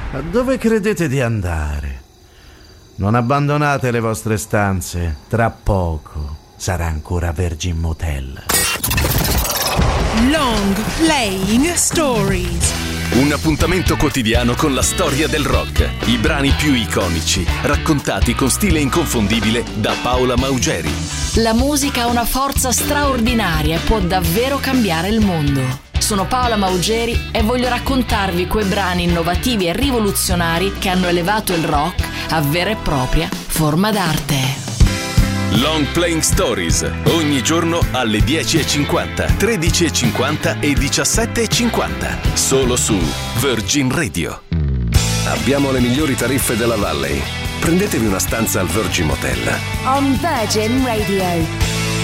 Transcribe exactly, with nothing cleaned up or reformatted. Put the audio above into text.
Dove credete di andare? Non abbandonate le vostre stanze, tra poco sarà ancora Virgin Motel. Long Playing Stories. Un appuntamento quotidiano con la storia del rock, i brani più iconici, raccontati con stile inconfondibile da Paola Maugeri. La musica ha una forza straordinaria e può davvero cambiare il mondo. Sono Paola Maugeri e voglio raccontarvi quei brani innovativi e rivoluzionari che hanno elevato il rock a vera e propria forma d'arte. Long Playing Stories, ogni giorno alle dieci e cinquanta, tredici e cinquanta e diciassette e cinquanta, solo su Virgin Radio. Abbiamo le migliori tariffe della Valley. Prendetevi una stanza al Virgin Motel. On Virgin Radio.